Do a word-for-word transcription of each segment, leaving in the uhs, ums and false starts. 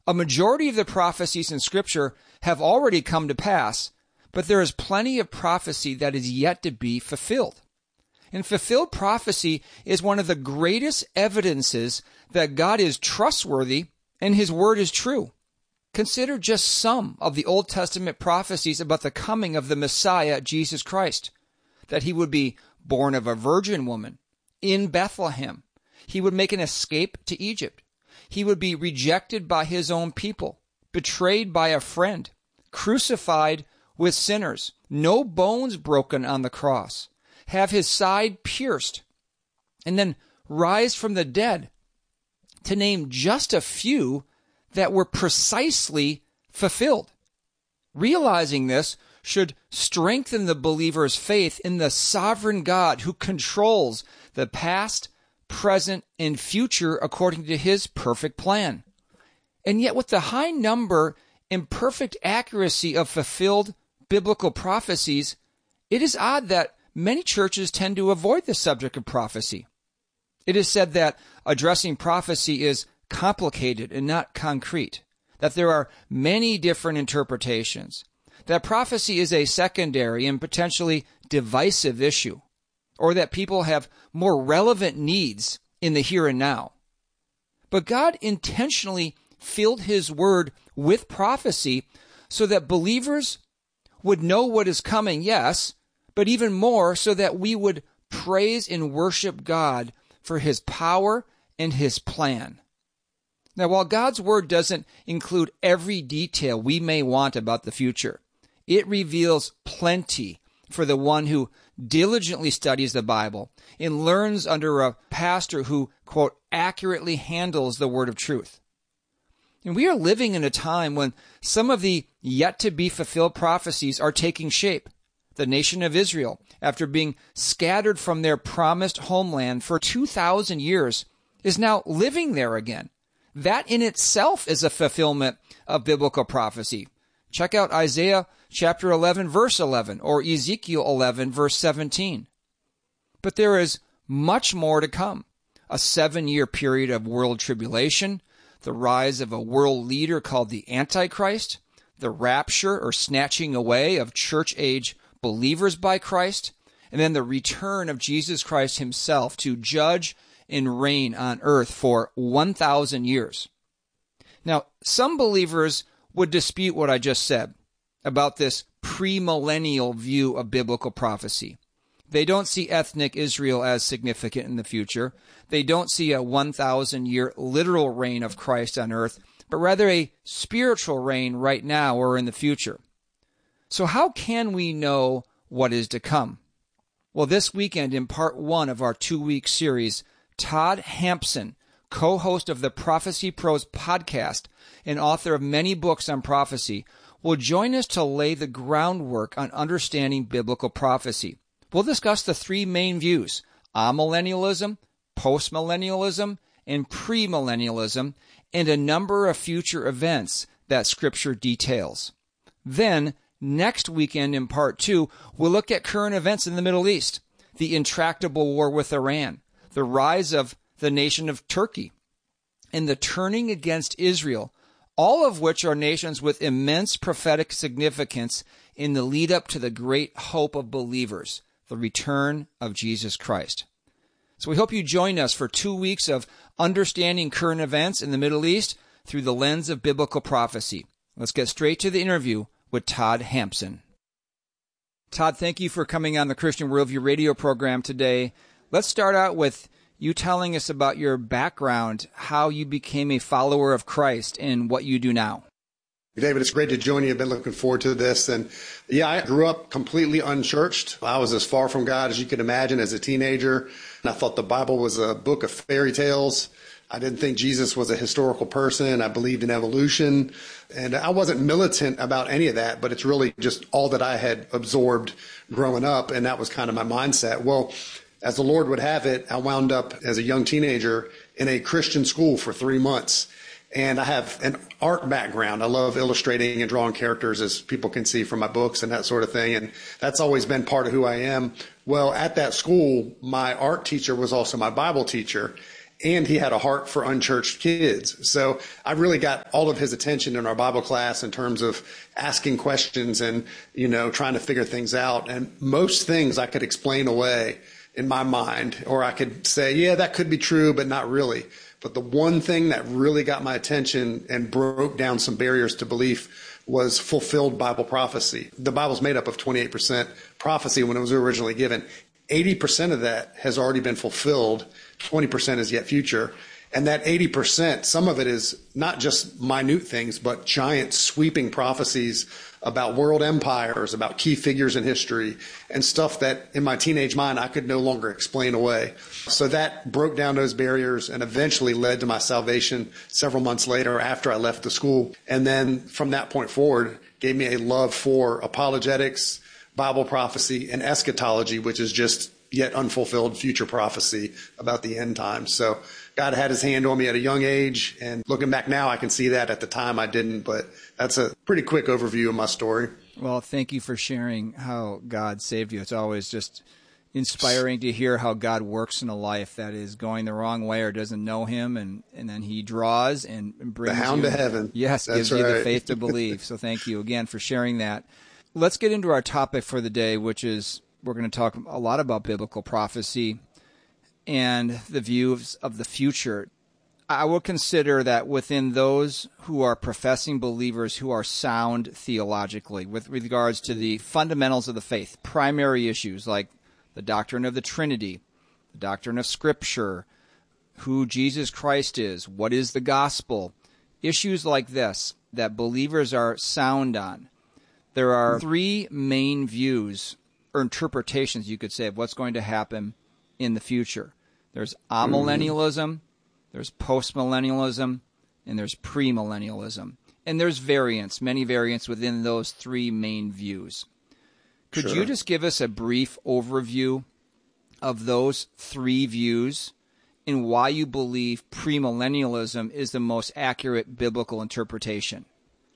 A majority of the prophecies in Scripture have already come to pass, but there is plenty of prophecy that is yet to be fulfilled. And fulfilled prophecy is one of the greatest evidences that God is trustworthy and His word is true. Consider just some of the Old Testament prophecies about the coming of the Messiah, Jesus Christ, that He would be born of a virgin woman in Bethlehem. He would make an escape to Egypt. He would be rejected by His own people, betrayed by a friend, crucified with sinners, no bones broken on the cross, have His side pierced, and then rise from the dead, to name just a few that were precisely fulfilled. Realizing this should strengthen the believer's faith in the sovereign God who controls the past, present, and future according to His perfect plan. And yet with the high number and perfect accuracy of fulfilled biblical prophecies, it is odd that many churches tend to avoid the subject of prophecy. It is said that addressing prophecy is complicated and not concrete, that there are many different interpretations, that prophecy is a secondary and potentially divisive issue, or that people have more relevant needs in the here and now. But God intentionally filled His word with prophecy so that believers would know what is coming, yes, but even more so that we would praise and worship God for His power and His plan. Now, while God's word doesn't include every detail we may want about the future, it reveals plenty for the one who diligently studies the Bible and learns under a pastor who, quote, accurately handles the word of truth. And we are living in a time when some of the yet-to-be-fulfilled prophecies are taking shape. The nation of Israel, after being scattered from their promised homeland for two thousand years, is now living there again. That in itself is a fulfillment of biblical prophecy. Check out Isaiah chapter eleven, verse eleven, or Ezekiel eleven, verse seventeen. But there is much more to come. A seven-year period of world tribulation, the rise of a world leader called the Antichrist, the rapture or snatching away of church-age believers by Christ, and then the return of Jesus Christ Himself to judge and reign on earth for one thousand years. Now, some believers would dispute what I just said about this premillennial view of biblical prophecy. They don't see ethnic Israel as significant in the future. They don't see a one thousand year literal reign of Christ on earth, but rather a spiritual reign right now or in the future. So how can we know what is to come? Well, this weekend in part one of our two-week series, Todd Hampson, co-host of the Prophecy Pros podcast and author of many books on prophecy, will join us to lay the groundwork on understanding biblical prophecy. We'll discuss the three main views: amillennialism, postmillennialism, and premillennialism, and a number of future events that Scripture details. Then, next weekend in part two, we'll look at current events in the Middle East, the intractable war with Iran, the rise of the nation of Turkey, and the turning against Israel, all of which are nations with immense prophetic significance in the lead up to the great hope of believers, the return of Jesus Christ. So we hope you join us for two weeks of understanding current events in the Middle East through the lens of biblical prophecy. Let's get straight to the interview with Todd Hampson. Todd, thank you for coming on the Christian Worldview radio program today. Let's start out with you telling us about your background, how you became a follower of Christ, and what you do now. David, it's great to join you. I've been looking forward to this. And yeah, I grew up completely unchurched. I was as far from God as you could imagine as a teenager. And I thought the Bible was a book of fairy tales. I didn't think Jesus was a historical person. I believed in evolution. And I wasn't militant about any of that, but it's really just all that I had absorbed growing up. And that was kind of my mindset. Well, as the Lord would have it, I wound up as a young teenager in a Christian school for three months. And I have an art background. I love illustrating and drawing characters, as people can see from my books and that sort of thing. And that's always been part of who I am. Well, at that school, my art teacher was also my Bible teacher. and he had a heart for unchurched kids. So I really got all of his attention in our Bible class in terms of asking questions and, you know, trying to figure things out. And most things I could explain away in my mind, or I could say, yeah, that could be true, but not really. But the one thing that really got my attention and broke down some barriers to belief was fulfilled Bible prophecy. The Bible's made up of twenty-eight percent prophecy when it was originally given. eighty percent of that has already been fulfilled. twenty percent is yet future. And that eighty percent, some of it is not just minute things, but giant sweeping prophecies about world empires, about key figures in history, and stuff that in my teenage mind I could no longer explain away. So that broke down those barriers and eventually led to my salvation several months later after I left the school. And then from that point forward, gave me a love for apologetics, Bible prophecy, and eschatology, which is just yet unfulfilled future prophecy about the end times. So God had his hand on me at a young age, and looking back now, I can see that. At the time I didn't, but that's a pretty quick overview of my story. Well, thank you for sharing how God saved you. It's always just inspiring to hear how God works in a life that is going the wrong way or doesn't know him, and, and then he draws and, and brings the hound you, to heaven. Yes, that's gives right. you the faith to believe. So thank you again for sharing that. Let's get into our topic for the day, which is we're going to talk a lot about biblical prophecy and the views of the future. I will consider that within those who are professing believers who are sound theologically with regards to the fundamentals of the faith, primary issues like the doctrine of the Trinity, the doctrine of Scripture, who Jesus Christ is, what is the gospel, issues like this that believers are sound on. There are three main views or interpretations, you could say, of what's going to happen in the future. There's amillennialism, there's postmillennialism, and there's premillennialism. And there's variants, many variants within those three main views. Could Sure. you just give us a brief overview of those three views and why you believe premillennialism is the most accurate biblical interpretation?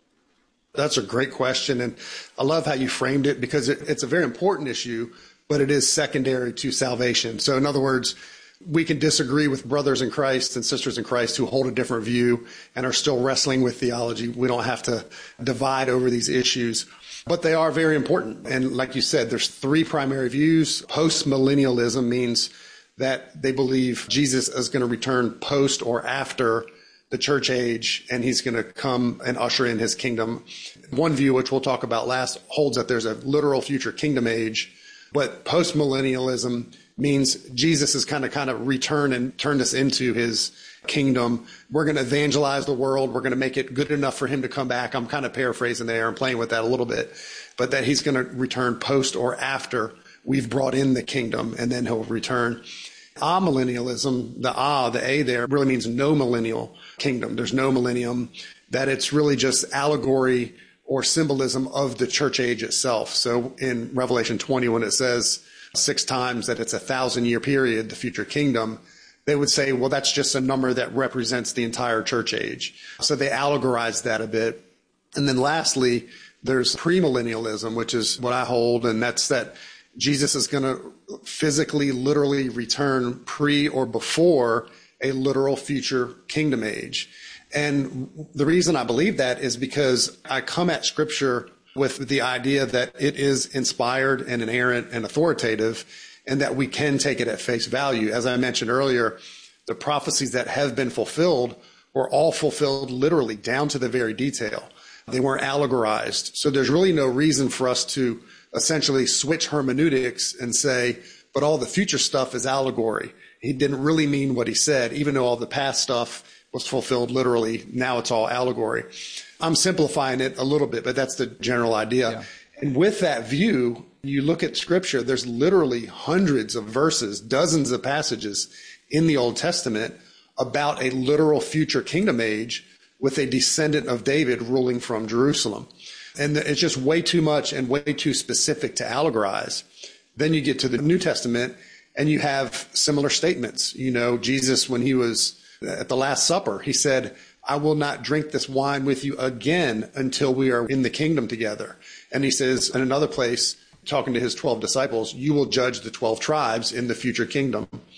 That's a great question, and I love how you framed it because it, it's a very important issue, but it is secondary to salvation. So in other words, we can disagree with brothers in Christ and sisters in Christ who hold a different view and are still wrestling with theology. We don't have to divide over these issues, but they are very important. And like you said, there's three primary views. Postmillennialism means that they believe Jesus is going to return post or after the church age, and he's going to come and usher in his kingdom. One view, which we'll talk about last, holds that there's a literal future kingdom age, but postmillennialism means Jesus is kind of kind of return and turn us into his kingdom. We're going to evangelize the world. We're going to make it good enough for him to come back. I'm kind of paraphrasing there and playing with that a little bit, but that he's going to return post or after we've brought in the kingdom, and then he'll return. Amillennialism, the ah, the a there really means no millennial kingdom. There's no millennium, that it's really just allegory or symbolism of the church age itself. So in Revelation twenty, when it says six times that it's a thousand year period, the future kingdom, they would say, well, that's just a number that represents the entire church age. So they allegorize that a bit. And then lastly, there's premillennialism, which is what I hold, and that's that Jesus is going to physically, literally return pre or before a literal future kingdom age. And the reason I believe that is because I come at Scripture with the idea that it is inspired and inerrant and authoritative, and that we can take it at face value. As I mentioned earlier, the prophecies that have been fulfilled were all fulfilled literally down to the very detail. They weren't allegorized. So there's really no reason for us to essentially switch hermeneutics and say, but all the future stuff is allegory. He didn't really mean what he said, even though all the past stuff was fulfilled literally. Now it's all allegory. I'm simplifying it a little bit, but that's the general idea. Yeah. And with that view, you look at Scripture, there's literally hundreds of verses, dozens of passages in the Old Testament about a literal future kingdom age with a descendant of David ruling from Jerusalem. And it's just way too much and way too specific to allegorize. Then you get to the New Testament and you have similar statements. You know, Jesus, when he was at the Last Supper, he said, I will not drink this wine with you again until we are in the kingdom together. And he says in another place, talking to his twelve disciples, you will judge the twelve tribes in the future kingdom.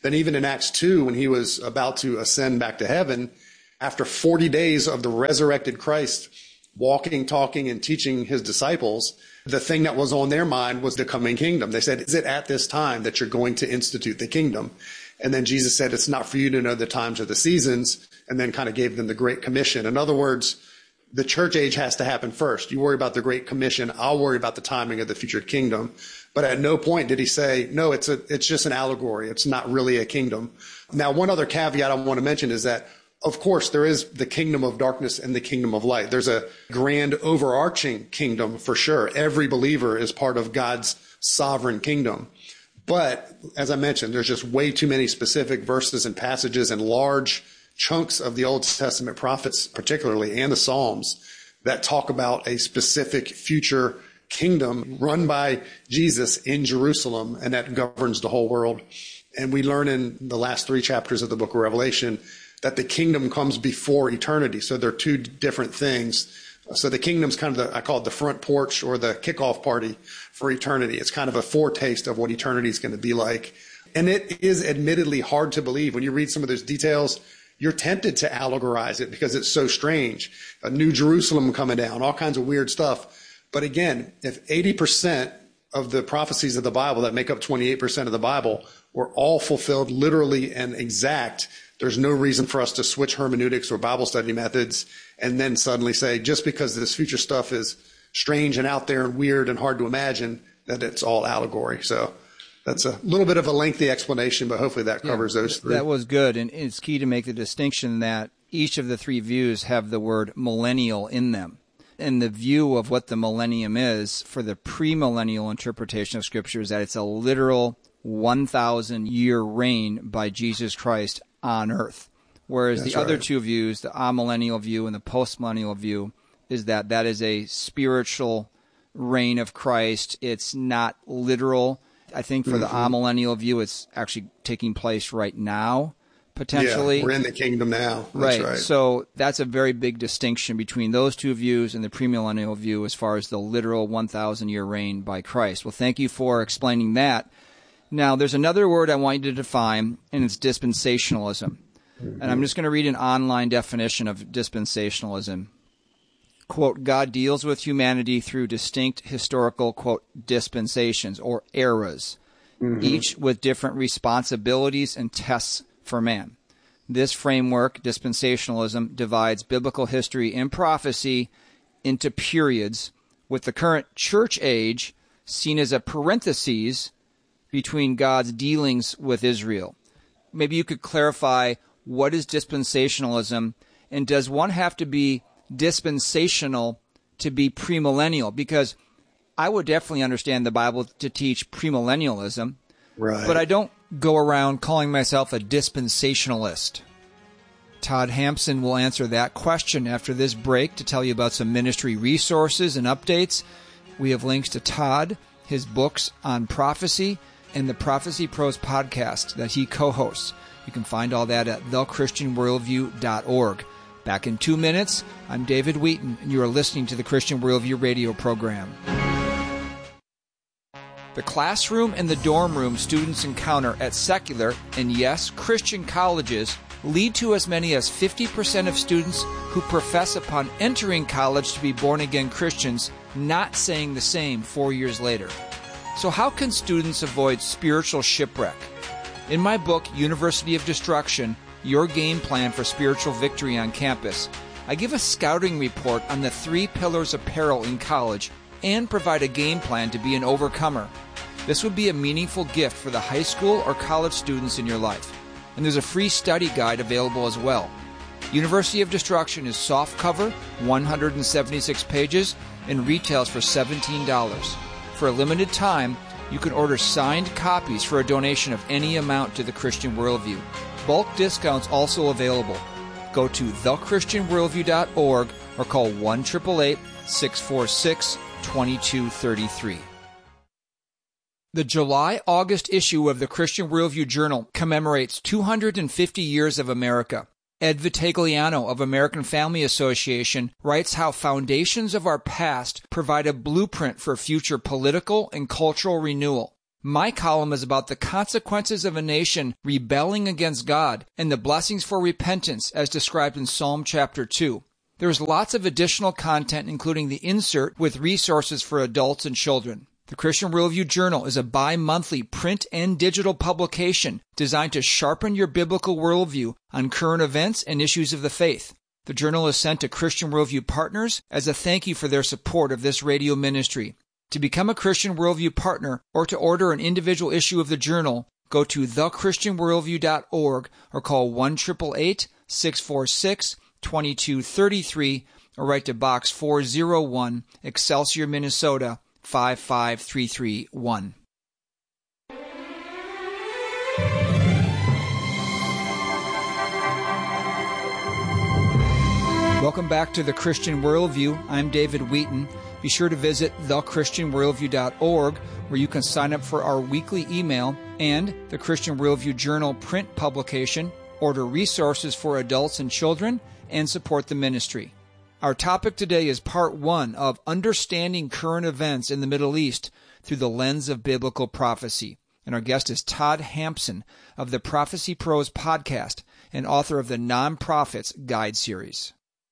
Then even in Acts two, when he was about to ascend back to heaven, after forty days of the resurrected Christ walking, talking, and teaching his disciples, the thing that was on their mind was the coming kingdom. They said, is it at this time that you're going to institute the kingdom? And then Jesus said, it's not for you to know the times or the seasons, and then kind of gave them the Great Commission. In other words, the church age has to happen first. You worry about the Great Commission. I'll worry about the timing of the future kingdom. But at no point did he say, no, it's a, it's just an allegory. It's not really a kingdom. Now, one other caveat I want to mention is that, of course, there is the kingdom of darkness and the kingdom of light. There's a grand overarching kingdom for sure. Every believer is part of God's sovereign kingdom. But as I mentioned, there's just way too many specific verses and passages and large chunks of the Old Testament prophets, particularly, and the Psalms that talk about a specific future kingdom run by Jesus in Jerusalem, and that governs the whole world. And we learn in the last three chapters of the book of Revelation that the kingdom comes before eternity. So they're two different things. So the kingdom's kind of the, I call it the front porch or the kickoff party for eternity. It's kind of a foretaste of what eternity is going to be like. And it is admittedly hard to believe. When you read some of those details, you're tempted to allegorize it because it's so strange. A new Jerusalem coming down, all kinds of weird stuff. But again, if eighty percent of the prophecies of the Bible that make up twenty-eight percent of the Bible were all fulfilled literally and exact, there's no reason for us to switch hermeneutics or Bible study methods and then suddenly say, just because this future stuff is strange and out there and weird and hard to imagine, that it's all allegory. So that's a little bit of a lengthy explanation, but hopefully that covers yeah, those three. That was good. And it's key to make the distinction that each of the three views have the word millennial in them. And the view of what the millennium is for the premillennial interpretation of Scripture is that it's a literal one thousand year reign by Jesus Christ on earth. Whereas That's the right. other two views, the amillennial view and the postmillennial view, is that that is a spiritual reign of Christ. It's not literal. I think for mm-hmm. the amillennial view, it's actually taking place right now, potentially. Yeah, we're in the kingdom now. That's right. right. So that's a very big distinction between those two views and the premillennial view as far as the literal one thousand year reign by Christ. Well, thank you for explaining that. Now, there's another word I want you to define, and it's dispensationalism. Mm-hmm. And I'm just going to read an online definition of dispensationalism. Quote, God deals with humanity through distinct historical, quote, dispensations or eras, mm-hmm. each with different responsibilities and tests for man. This framework, dispensationalism, divides biblical history and prophecy into periods, with the current church age seen as a parenthesis between God's dealings with Israel. Maybe you could clarify, what is dispensationalism, and does one have to be dispensational to be premillennial? Because I would definitely understand the Bible to teach premillennialism, right, but I don't go around calling myself a dispensationalist. Todd Hampson will answer that question after this break to tell you about some ministry resources and updates. We have links to Todd, his books on prophecy, and the Prophecy Pros podcast that he co-hosts. You can find all that at the christian worldview dot org. Back in two minutes, I'm David Wheaton, and you are listening to the Christian Worldview radio program. The classroom and the dorm room students encounter at secular and, yes, Christian colleges lead to as many as fifty percent of students who profess upon entering college to be born-again Christians not saying the same four years later. So how can students avoid spiritual shipwreck? In my book, University of Destruction, Your Game Plan for Spiritual Victory on Campus, I give a scouting report on the three pillars of peril in college and provide a game plan to be an overcomer. This would be a meaningful gift for the high school or college students in your life. And there's a free study guide available as well. University of Destruction is softcover, one hundred seventy-six pages, and retails for seventeen dollars. For a limited time, you can order signed copies for a donation of any amount to the Christian Worldview. Bulk discounts also available. Go to the christian worldview dot org or call one eight eight eight, six four six, two two three three. The July-August issue of the Christian Worldview Journal commemorates two hundred fifty years of America. Ed Vitagliano of American Family Association writes how foundations of our past provide a blueprint for future political and cultural renewal. My column is about the consequences of a nation rebelling against God and the blessings for repentance as described in Psalm chapter two. There's lots of additional content, including the insert with resources for adults and children. The Christian Worldview Journal is a bi-monthly print and digital publication designed to sharpen your biblical worldview on current events and issues of the faith. The journal is sent to Christian Worldview partners as a thank you for their support of this radio ministry. To become a Christian Worldview partner or to order an individual issue of the journal, go to the christian worldview dot org or call one eight eight eight, six four six, two two three three or write to Box four oh one, Excelsior, Minnesota, five five three three one. Welcome back to The Christian Worldview. I'm David Wheaton. Be sure to visit the christian worldview dot org, where you can sign up for our weekly email and the Christian Worldview Journal print publication, order resources for adults and children, and support the ministry. Our topic today is part one of Understanding Current Events in the Middle East through the Lens of Biblical Prophecy. And our guest is Todd Hampson of the Prophecy Pros podcast and author of the Non-Prophets Guide series.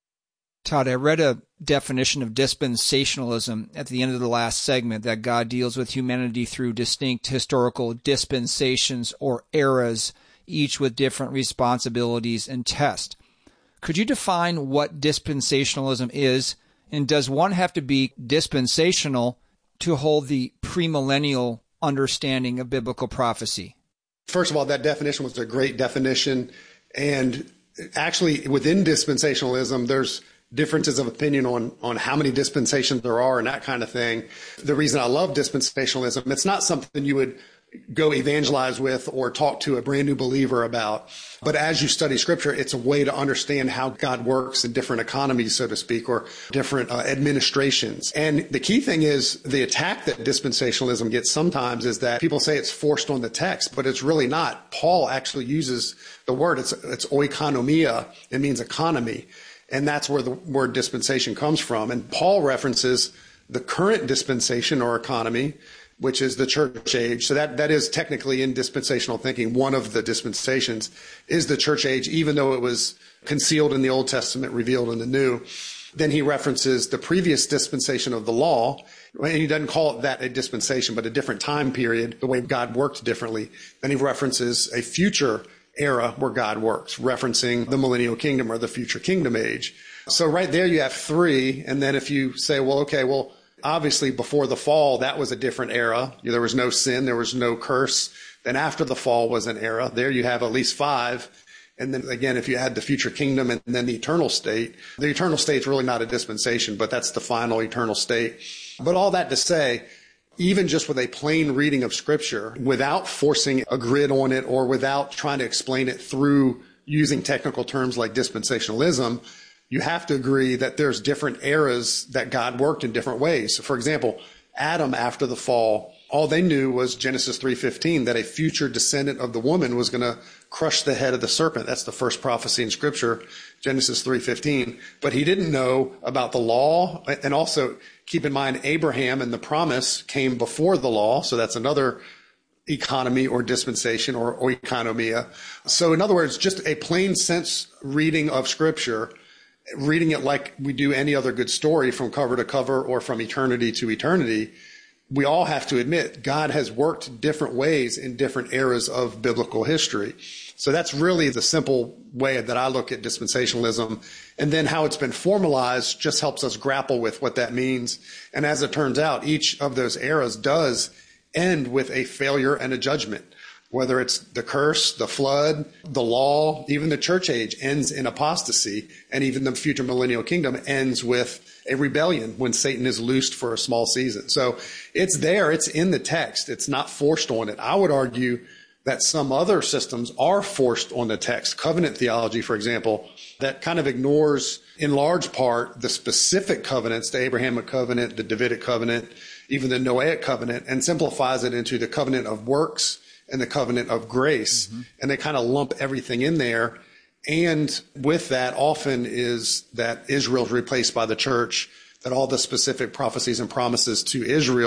Todd, I read a definition of dispensationalism at the end of the last segment, that God deals with humanity through distinct historical dispensations or eras, each with different responsibilities and tests. Could you define what dispensationalism is, and does one have to be dispensational to hold the premillennial understanding of biblical prophecy? First of all, that definition was a great definition, and actually within dispensationalism, there's differences of opinion on, on how many dispensations there are and that kind of thing. The reason I love dispensationalism, it's not something you would go evangelize with or talk to a brand new believer about. But as you study Scripture, it's a way to understand how God works in different economies, so to speak, or different uh, administrations. And the key thing is the attack that dispensationalism gets sometimes is that people say it's forced on the text, but it's really not. Paul actually uses the word, it's, it's oikonomia. It means economy. And that's where the word dispensation comes from. And Paul references the current dispensation or economy, which is the church age. So that, that is technically in dispensational thinking. One of the dispensations is the church age, even though it was concealed in the Old Testament, revealed in the New. Then he references the previous dispensation of the law. And he doesn't call it that a dispensation, but a different time period, the way God worked differently. Then he references a future era where God works, referencing the millennial kingdom or the future kingdom age. So right there you have three. And then if you say, well, okay, well, obviously before the fall, that was a different era. There was no sin. There was no curse. Then after the fall was an era. There you have at least five. And then again, if you add the future kingdom and then the eternal state, the eternal state is really not a dispensation, but that's the final eternal state. But all that to say, even just with a plain reading of Scripture, without forcing a grid on it or without trying to explain it through using technical terms like dispensationalism, you have to agree that there's different eras that God worked in different ways. So for example, Adam after the fall, all they knew was Genesis three fifteen, that a future descendant of the woman was going to crush the head of the serpent. That's the first prophecy in Scripture, Genesis three fifteen. But he didn't know about the law. And also keep in mind, Abraham and the promise came before the law. So that's another economy or dispensation or oikonomia. So in other words, just a plain sense reading of Scripture, reading it like we do any other good story from cover to cover or from eternity to eternity. We all have to admit God has worked different ways in different eras of biblical history. So that's really the simple way that I look at dispensationalism. And then how it's been formalized just helps us grapple with what that means. And as it turns out, each of those eras does end with a failure and a judgment. Whether it's the curse, the flood, the law, even the church age ends in apostasy, and even the future millennial kingdom ends with a rebellion when Satan is loosed for a small season. So it's there, it's in the text, it's not forced on it. I would argue that some other systems are forced on the text. Covenant theology, for example, that kind of ignores in large part the specific covenants, the Abrahamic covenant, the Davidic covenant, even the Noahic covenant, and simplifies it into the covenant of works and the covenant of grace. Mm-hmm. And they kind of lump everything in there. And with that often is that Israel is replaced by the church, that all the specific prophecies and promises to Israel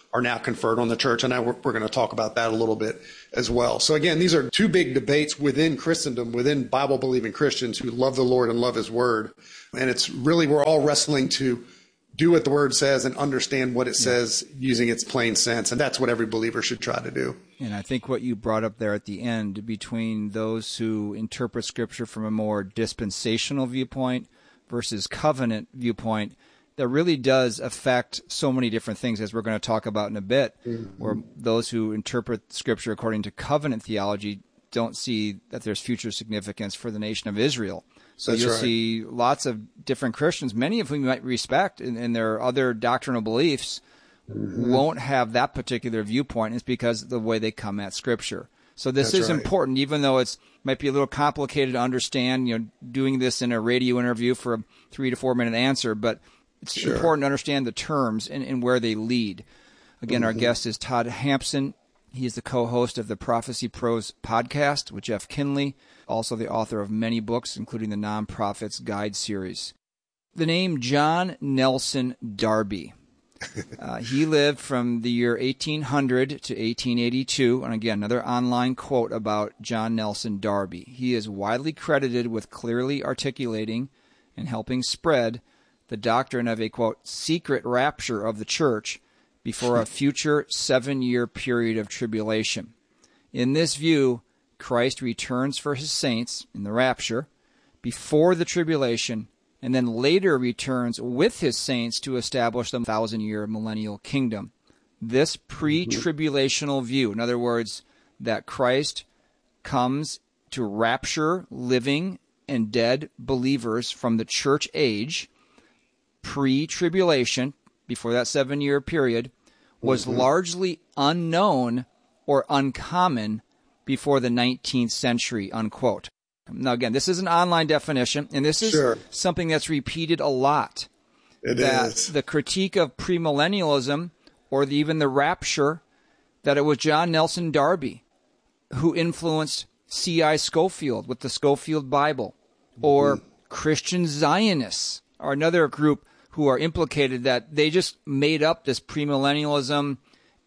are now conferred on the church. And now we're, we're going to talk about that a little bit as well. So again, these are two big debates within Christendom, within Bible-believing Christians who love the Lord and love his word. And it's really, we're all wrestling to do what the word says and understand what it says using its plain sense. And that's what every believer should try to do. And I think what you brought up there at the end, between those who interpret Scripture from a more dispensational viewpoint versus covenant viewpoint, that really does affect so many different things, as we're going to talk about in a bit, mm-hmm. where those who interpret Scripture according to covenant theology don't see that there's future significance for the nation of Israel. So That's you'll right. see lots of different Christians, many of whom you might respect in, in their other doctrinal beliefs, mm-hmm. won't have that particular viewpoint. It's because of the way they come at Scripture. So this That's is right. important, even though it's might be a little complicated to understand, you know, doing this in a radio interview for a three to four minute answer, but it's sure. important to understand the terms and, and where they lead. Again, mm-hmm. our guest is Todd Hampson. He is the co-host of the Prophecy Pros podcast with Jeff Kinley, also the author of many books, including the Nonprofits Guide series. The name John Nelson Darby. Uh, he lived from the year eighteen hundred to eighteen eighty-two. And again, another online quote about John Nelson Darby. He is widely credited with clearly articulating and helping spread the doctrine of a, quote, secret rapture of the church before a future seven-year period of tribulation. In this view, Christ returns for his saints in the rapture before the tribulation, and then later returns with his saints to establish the thousand-year millennial kingdom. This pre-tribulational view, in other words, that Christ comes to rapture living and dead believers from the church age, pre-tribulation, before that seven-year period, was mm-hmm. largely unknown or uncommon before the nineteenth century, unquote. Now, again, this is an online definition, and this is sure. something that's repeated a lot. It that is. The critique of premillennialism, or the, even the rapture, that it was John Nelson Darby who influenced C I Scofield with the Scofield Bible, or mm-hmm. Christian Zionists, or another group who are implicated that they just made up this premillennialism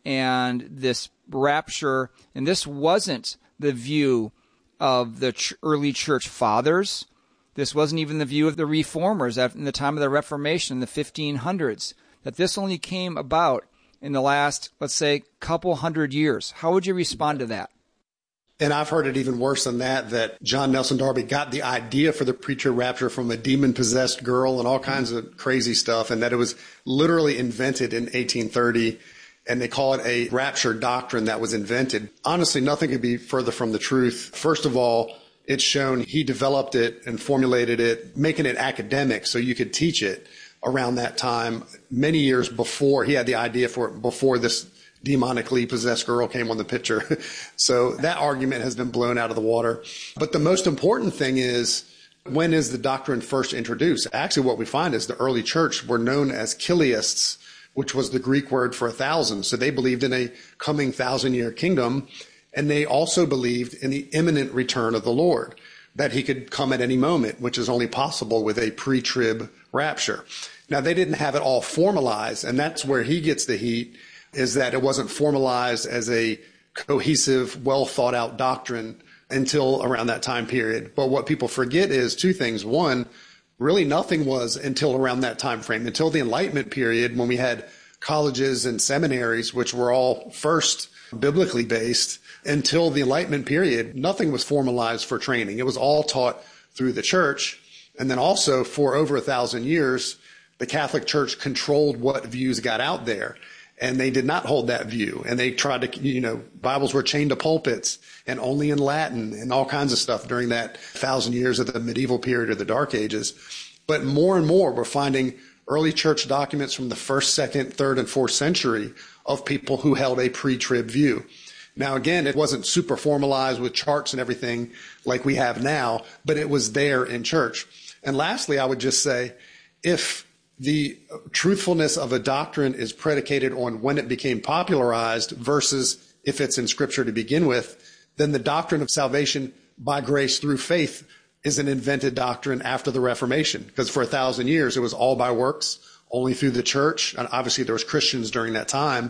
and this rapture, and this wasn't the view of the ch- early church fathers. This wasn't even the view of the reformers in the time of the Reformation in the fifteen hundreds, that this only came about in the last, let's say, couple hundred years. How would you respond to that? And I've heard it even worse than that, that John Nelson Darby got the idea for the preacher rapture from a demon-possessed girl and all kinds of crazy stuff, and that it was literally invented in eighteen thirty, and they call it a rapture doctrine that was invented. Honestly, nothing could be further from the truth. First of all, it's shown he developed it and formulated it, making it academic so you could teach it around that time, many years before. He had the idea for it before this demonically possessed girl came on the picture. So that argument has been blown out of the water. But the most important thing is, when is the doctrine first introduced? Actually, what we find is the early church were known as Chiliasts, which was the Greek word for a thousand. So they believed in a coming thousand-year kingdom, and they also believed in the imminent return of the Lord, that he could come at any moment, which is only possible with a pre-trib rapture. Now, they didn't have it all formalized, and that's where he gets the heat, is that it wasn't formalized as a cohesive, well-thought-out doctrine until around that time period. But what people forget is two things. One, really nothing was until around that time frame, until the Enlightenment period, when we had colleges and seminaries, which were all first biblically based. Until the Enlightenment period, nothing was formalized for training. It was all taught through the church. And then also, for over a thousand years, the Catholic Church controlled what views got out there. And they did not hold that view. And they tried to, you know, Bibles were chained to pulpits and only in Latin and all kinds of stuff during that thousand years of the medieval period or the Dark Ages. But more and more, we're finding early church documents from the first, second, third, and fourth century of people who held a pre-trib view. Now, again, it wasn't super formalized with charts and everything like we have now, but it was there in church. And lastly, I would just say, if the truthfulness of a doctrine is predicated on when it became popularized versus if it's in Scripture to begin with, then the doctrine of salvation by grace through faith is an invented doctrine after the Reformation. Because for a thousand years, it was all by works, only through the church. And obviously, there was Christians during that time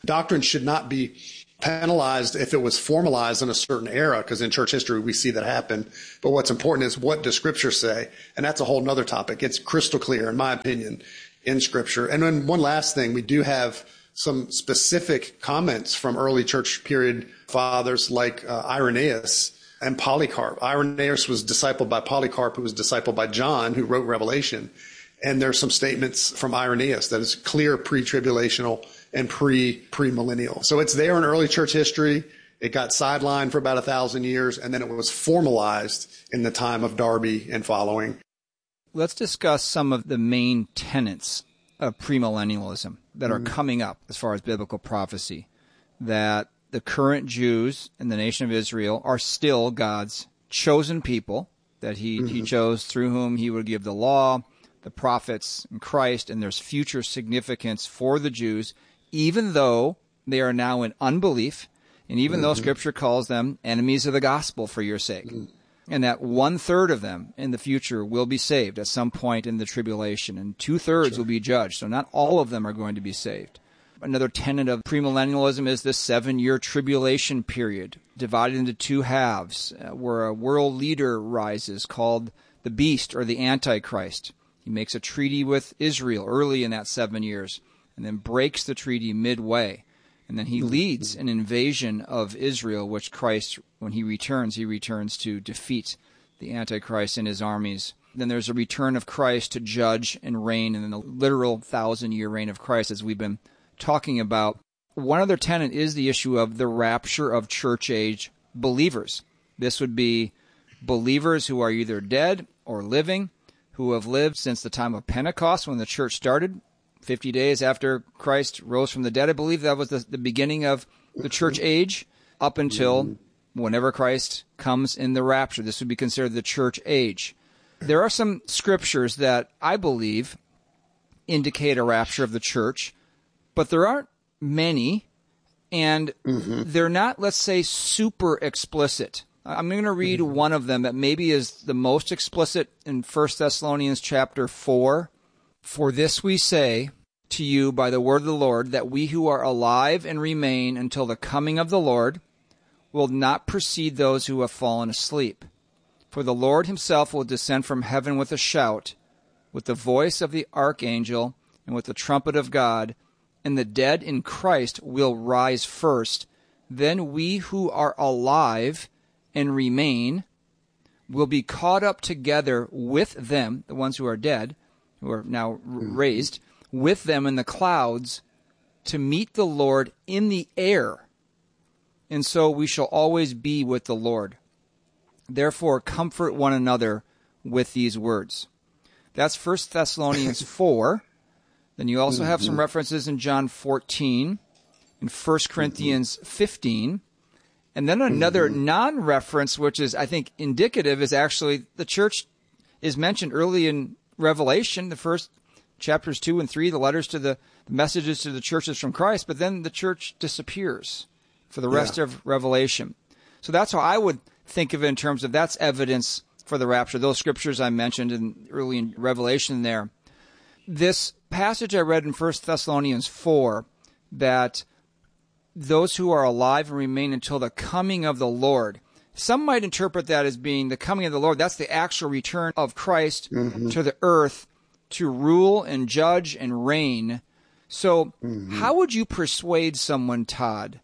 Doctrine should not be penalized if it was formalized in a certain era, because in church history we see that happen. But what's important is, what does Scripture say? And that's a whole nother topic. It's crystal clear, in my opinion, in Scripture. And then one last thing, we do have some specific comments from early church period fathers like uh, Irenaeus and Polycarp. Irenaeus was discipled by Polycarp, who was discipled by John, who wrote Revelation. And there's some statements from Irenaeus that is clear pre-tribulational and pre, pre-millennial. So it's there in early church history. It got sidelined for about a thousand years, and then it was formalized in the time of Darby and following. Let's discuss some of the main tenets of premillennialism that are mm-hmm. coming up as far as biblical prophecy, that the current Jews in the nation of Israel are still God's chosen people, that he, mm-hmm. he chose, through whom he would give the law, the prophets, and Christ, and there's future significance for the Jews, even though they are now in unbelief, and even mm-hmm. though Scripture calls them enemies of the gospel for your sake, mm-hmm. and that one-third of them in the future will be saved at some point in the tribulation, and two-thirds sure. will be judged, so not all of them are going to be saved. Another tenet of premillennialism is this seven-year tribulation period, divided into two halves, uh, where a world leader rises called the Beast or the Antichrist. He makes a treaty with Israel early in that seven years, and then breaks the treaty midway. And then he leads an invasion of Israel, which Christ, when he returns, he returns to defeat the Antichrist and his armies. Then there's a return of Christ to judge and reign, and then the literal thousand-year reign of Christ, as we've been talking about. One other tenet is the issue of the rapture of church-age believers. This would be believers who are either dead or living, who have lived since the time of Pentecost when the church started, fifty days after Christ rose from the dead. I believe that was the, the beginning of the church age, up until whenever Christ comes in the rapture. This would be considered the church age. There are some scriptures that I believe indicate a rapture of the church, but there aren't many, and mm-hmm. they're not, let's say, super explicit. I'm going to read mm-hmm. one of them that maybe is the most explicit in First Thessalonians chapter four. For this we say to you by the word of the Lord, that we who are alive and remain until the coming of the Lord will not precede those who have fallen asleep. For the Lord himself will descend from heaven with a shout, with the voice of the archangel, and with the trumpet of God, and the dead in Christ will rise first. Then we who are alive and remain will be caught up together with them, the ones who are dead, who are now raised, with them in the clouds to meet the Lord in the air. And so we shall always be with the Lord. Therefore, comfort one another with these words. That's First Thessalonians four. Then you also have some references in John fourteen, in First Corinthians fifteen. And then another non-reference, which is, I think, indicative, is actually the church is mentioned early in Revelation, the first chapters two and three, the letters to the, the messages to the churches from Christ, but then the church disappears for the rest yeah. of Revelation. So that's how I would think of it in terms of that's evidence for the rapture, those scriptures I mentioned in early in Revelation there. This passage I read in First Thessalonians four, that those who are alive and remain until the coming of the Lord. Some might interpret that as being the coming of the Lord. That's the actual return of Christ mm-hmm. to the earth to rule and judge and reign. So mm-hmm. how would you persuade someone, Todd,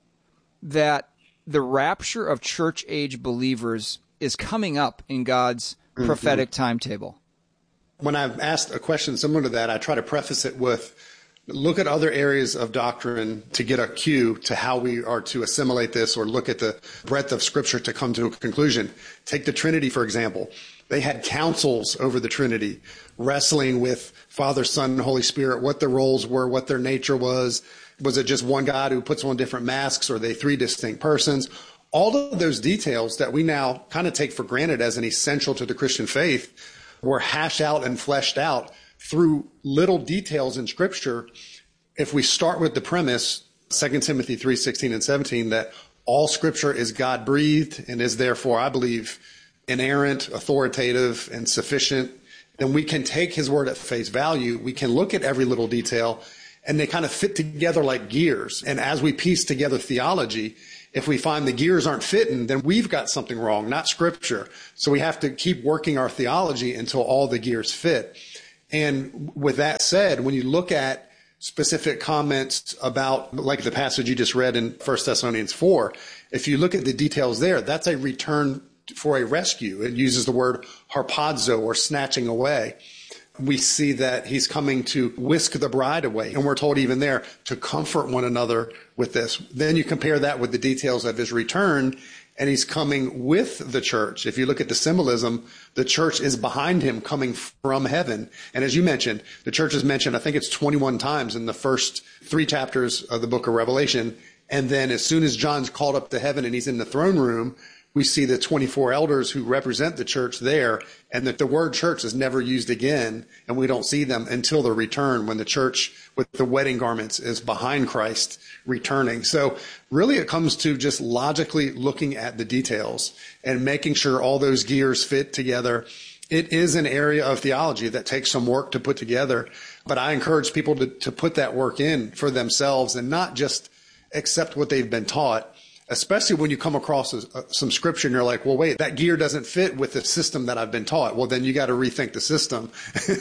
that the rapture of church-age believers is coming up in God's mm-hmm. prophetic timetable? When I've asked a question similar to that, I try to preface it with, look at other areas of doctrine to get a cue to how we are to assimilate this, or look at the breadth of Scripture to come to a conclusion. Take the Trinity, for example. They had councils over the Trinity, wrestling with Father, Son, and Holy Spirit, what their roles were, what their nature was. Was it just one God who puts on different masks, or are they three distinct persons? All of those details that we now kind of take for granted as an essential to the Christian faith were hashed out and fleshed out through little details in Scripture. If we start with the premise, Second Timothy three sixteen and seventeen, that all Scripture is God-breathed and is therefore, I believe, inerrant, authoritative, and sufficient, then we can take his word at face value. We can look at every little detail and they kind of fit together like gears. And as we piece together theology, if we find the gears aren't fitting, then we've got something wrong, not Scripture. So we have to keep working our theology until all the gears fit. And with that said, when you look at specific comments about, like the passage you just read in First Thessalonians four, if you look at the details there, that's a return for a rescue. It uses the word harpazo, or snatching away. We see that he's coming to whisk the bride away. And we're told even there to comfort one another with this. Then you compare that with the details of his return, and he's coming with the church. If you look at the symbolism, the church is behind him coming from heaven. And as you mentioned, the church is mentioned, I think it's twenty-one times in the first three chapters of the book of Revelation. And then as soon as John's called up to heaven and he's in the throne room, we see the twenty-four elders who represent the church there, and that the word church is never used again, and we don't see them until the return, when the church with the wedding garments is behind Christ returning. So really it comes to just logically looking at the details and making sure all those gears fit together. It is an area of theology that takes some work to put together, but I encourage people to, to put that work in for themselves and not just accept what they've been taught. Especially when you come across a, some scripture and you're like, well, wait, that gear doesn't fit with the system that I've been taught. Well, then you got to rethink the system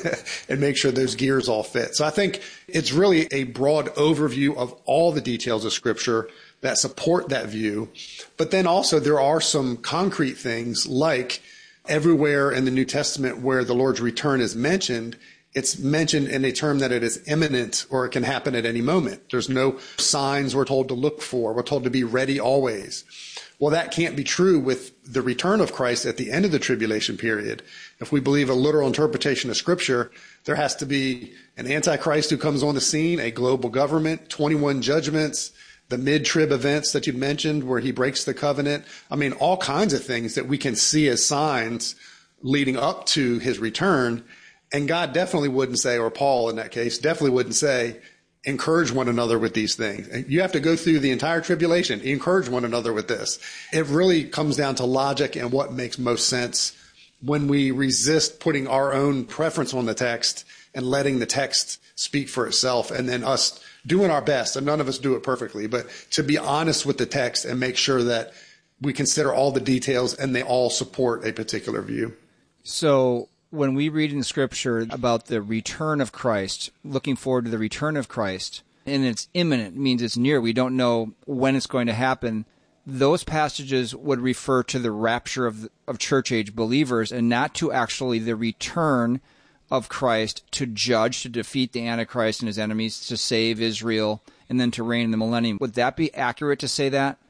and make sure those gears all fit. So I think it's really a broad overview of all the details of scripture that support that view. But then also there are some concrete things, like everywhere in the New Testament where the Lord's return is mentioned, it's mentioned in a term that it is imminent, or it can happen at any moment. There's no signs we're told to look for. We're told to be ready always. Well, that can't be true with the return of Christ at the end of the tribulation period. If we believe a literal interpretation of Scripture, there has to be an Antichrist who comes on the scene, a global government, twenty-one judgments, the mid-trib events that you mentioned where he breaks the covenant. I mean, all kinds of things that we can see as signs leading up to his return. And God definitely wouldn't say, or Paul in that case, definitely wouldn't say, encourage one another with these things. You have to go through the entire tribulation, encourage one another with this. It really comes down to logic and what makes most sense when we resist putting our own preference on the text and letting the text speak for itself, and then us doing our best. And none of us do it perfectly, but to be honest with the text and make sure that we consider all the details and they all support a particular view. So when we read in Scripture about the return of Christ, looking forward to the return of Christ, and it's imminent, means it's near, we don't know when it's going to happen, those passages would refer to the rapture of, of church-age believers and not to actually the return of Christ to judge, to defeat the Antichrist and his enemies, to save Israel, and then to reign in the millennium. Would that be accurate to say that?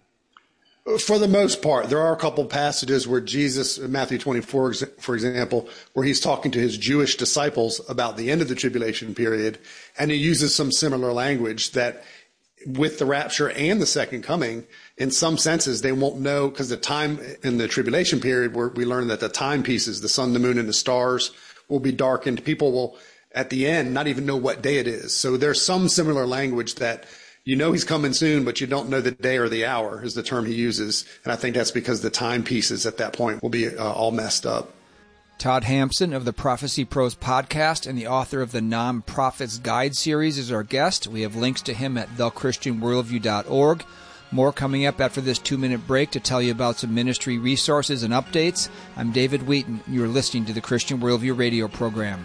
For the most part, there are a couple passages where Jesus, in Matthew twenty-four, for example, where he's talking to his Jewish disciples about the end of the tribulation period, and he uses some similar language that with the rapture and the second coming, in some senses, they won't know, because the time in the tribulation period where we learn that the timepieces, the sun, the moon, and the stars will be darkened. People will, at the end, not even know what day it is. So there's some similar language that you know he's coming soon, but you don't know the day or the hour is the term he uses. And I think that's because the timepieces at that point will be uh, all messed up. Todd Hampson of the Prophecy Pros podcast and the author of the Non-Prophets Guide series is our guest. We have links to him at the christian worldview dot org. More coming up after this two-minute break to tell you about some ministry resources and updates. I'm David Wheaton. You're listening to the Christian Worldview radio program.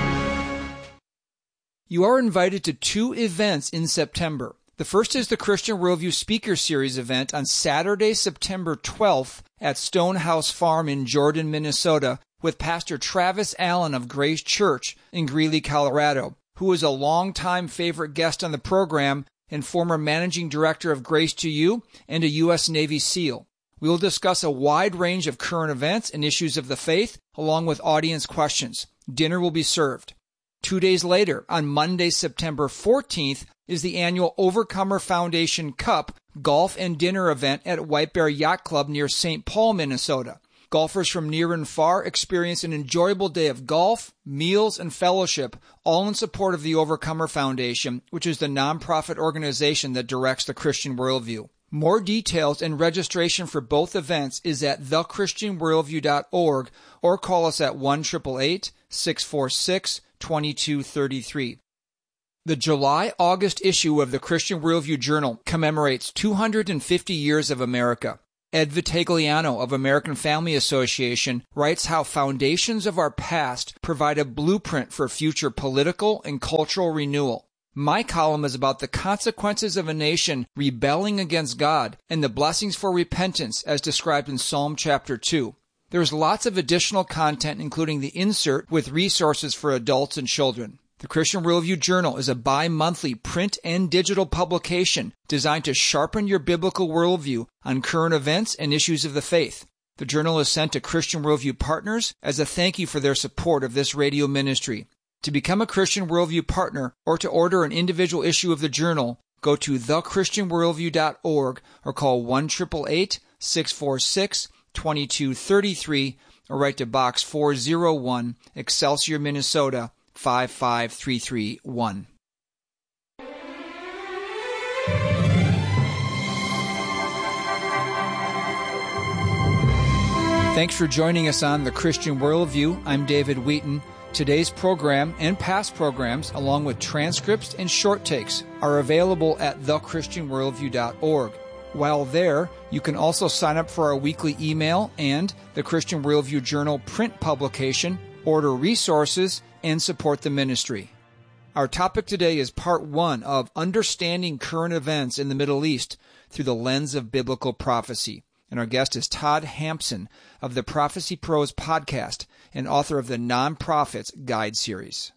You are invited to two events in September. The first is the Christian Worldview Speaker Series event on Saturday, September twelfth at Stonehouse Farm in Jordan, Minnesota, with Pastor Travis Allen of Grace Church in Greeley, Colorado, who is a longtime favorite guest on the program and former managing director of Grace to You and a U S Navy SEAL. We will discuss a wide range of current events and issues of the faith, along with audience questions. Dinner will be served. Two days later, on Monday, September fourteenth, is the annual Overcomer Foundation Cup golf and dinner event at White Bear Yacht Club near Saint Paul, Minnesota. Golfers from near and far experience an enjoyable day of golf, meals, and fellowship, all in support of the Overcomer Foundation, which is the nonprofit organization that directs the Christian Worldview. More details and registration for both events is at the christian worldview dot org or call us at one eight eight eight, six four six, two two three three. The July-August issue of the Christian Worldview Journal commemorates two hundred fifty years of America. Ed Vitagliano of American Family Association writes how foundations of our past provide a blueprint for future political and cultural renewal. My column is about the consequences of a nation rebelling against God and the blessings for repentance as described in Psalm chapter two. There's lots of additional content, including the insert with resources for adults and children. The Christian Worldview Journal is a bi-monthly print and digital publication designed to sharpen your biblical worldview on current events and issues of the faith. The journal is sent to Christian Worldview partners as a thank you for their support of this radio ministry. To become a Christian Worldview partner or to order an individual issue of the journal, go to the christian worldview dot org or call one eight eight eight, six four six, two two three three or write to Box four oh one, Excelsior, Minnesota, five five three three one. Thanks for joining us on The Christian Worldview. I'm David Wheaton. Today's program and past programs, along with transcripts and short takes, are available at the christian worldview dot org. While there, you can also sign up for our weekly email and the Christian Worldview Journal print publication, order resources, and support the ministry. Our topic today is part one of Understanding Current Events in the Middle East through the Lens of Biblical Prophecy. And our guest is Todd Hampson of the Prophecy Pros podcast and author of the Non-Prophets Guide series.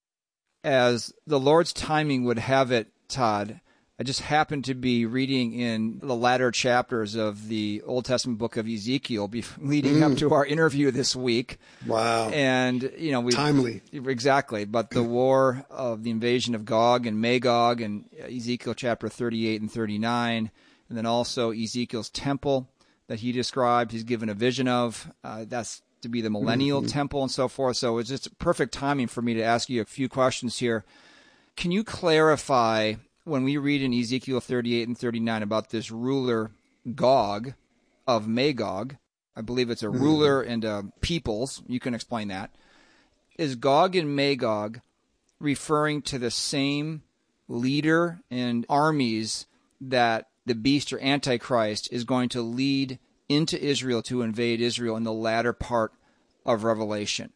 As the Lord's timing would have it, Todd, I just happened to be reading in the latter chapters of the Old Testament book of Ezekiel leading mm. up to our interview this week. Wow. And, you know, we timely. Exactly. But the war of the invasion of Gog and Magog and Ezekiel chapter thirty-eight and thirty-nine, and then also Ezekiel's temple that he described, he's given a vision of. Uh, that's to be the millennial mm-hmm. temple and so forth. So it's just perfect timing for me to ask you a few questions here. Can you clarify, when we read in Ezekiel thirty-eight and thirty-nine about this ruler Gog of Magog, I believe it's a mm-hmm. ruler and a peoples, you can explain that. Is Gog and Magog referring to the same leader and armies that the beast or Antichrist is going to lead into Israel to invade Israel in the latter part of Revelation?